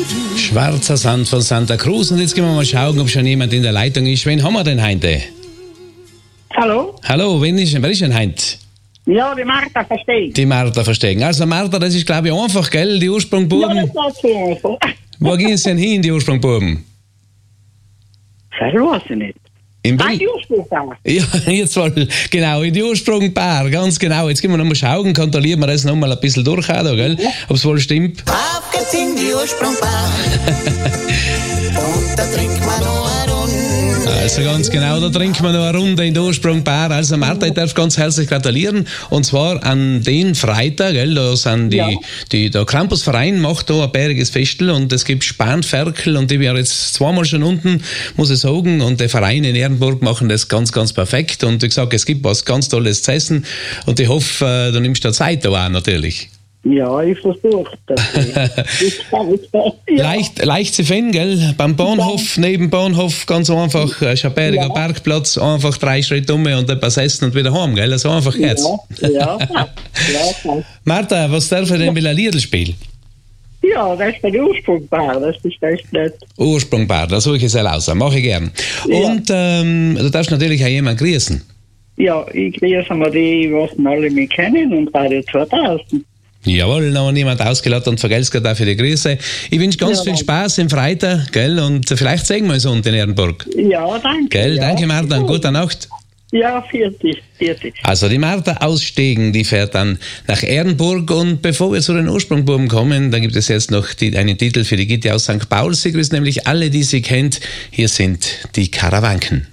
Schwarzer Sand von Santa Cruz. Und jetzt gehen wir mal schauen, ob schon jemand in der Leitung ist. Wen haben wir denn heute? Hallo? Hallo, wer ist denn heute? Ja, die Martha Verstehen. Die Martha Verstehen. Also Martha, das ist glaube ich einfach, gell? Die Ja, Ursprungbuben. das war so einfach. Wo gehen sie denn hin, die Ursprungbuben? Das weiß ich nicht. In Nein, Berlin? die Ursprungsbauer. Ja, jetzt wohl, genau, in die Ursprungbar, ganz genau. Jetzt gehen wir nochmal schauen, kontrollieren wir das nochmal ein bisschen durch, auch, gell? Ob es wohl stimmt. Auf geht's in die Ursprungbar. Und da trinkt man noch eine Runde. Also ganz genau, da trinken wir noch eine Runde in der Ursprungbar. Also Martha, ich darf ganz herzlich gratulieren. Und zwar an den Freitag, gell, da sind der Krampusverein macht da ein bäriges Festel und es gibt Spanferkel und ich wäre jetzt zweimal schon unten, muss ich sagen, und der Verein in Ehrenburg machen das ganz, ganz perfekt und ich sage, es gibt was ganz Tolles zu essen und ich hoffe, du nimmst da Zeit da auch natürlich. Ja, ich versuche das. Ja. Leicht zu finden, gell? Beim Bahnhof, neben Bahnhof, ganz einfach, ist ein bäriger Parkplatz, einfach 3 Schritte um und etwas essen und wieder heim, gell? So einfach geht's. Ja. Martha, was darf ich denn mit ein Liedl spielen? Ja, das ist bei der Ursprungsbauer, das ist echt nett. Ursprungbar, da suche ich es raus, mache ich gern. Ja. Und du darfst natürlich auch jemanden grüßen. Ja, ich grüße mal die, was alle mich kennen und Radio 2000. Jawohl, noch niemand ausgeladen und vergelt's gerade auch für die Grüße. Ich wünsche ganz viel Spaß im Freitag, gell? Und vielleicht sehen wir uns unten in Ehrenburg. Ja, danke. Gell? Ja. Danke, Martha, und gute Nacht. Ja, 40. Also die Martha aussteigen, die fährt dann nach Ehrenburg und bevor wir zu den Ursprungbuben kommen, da gibt es jetzt noch einen Titel für die Gitte aus St. Paul. Sie grüßt nämlich alle, die sie kennt. Hier sind die Karawanken.